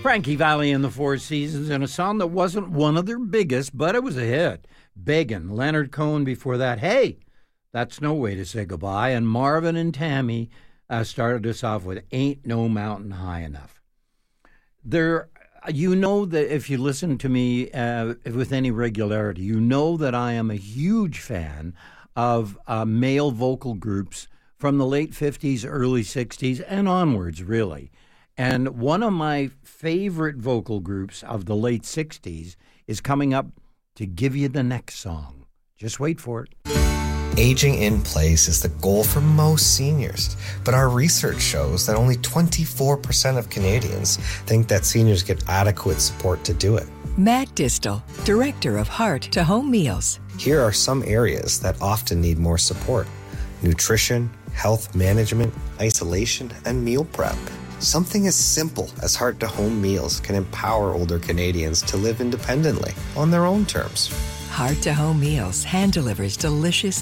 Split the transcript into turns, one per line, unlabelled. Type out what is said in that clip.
Frankie Valli and the Four Seasons, and a song that wasn't one of their biggest, but it was a hit. Beggin', Leonard Cohen before that. Hey, that's no way to say goodbye. And Marvin and Tammy started us off with Ain't No Mountain High Enough. You know that if you listen to me with any regularity, you know that I am a huge fan of male vocal groups from the late 50s, early 60s, and onwards, really. And one of my favorite vocal groups of the late 60s is coming up to give you the next song. Just wait for it.
Aging in place is the goal for most seniors, but our research shows that only 24% of Canadians think that seniors get adequate support to do it.
Matt Distal, Director of Heart to Home Meals.
Here are some areas that often need more support: nutrition, health management, isolation, and meal prep. Something as simple as Heart to Home Meals can empower older Canadians to live independently on their own terms.
Heart to Home Meals hand delivers delicious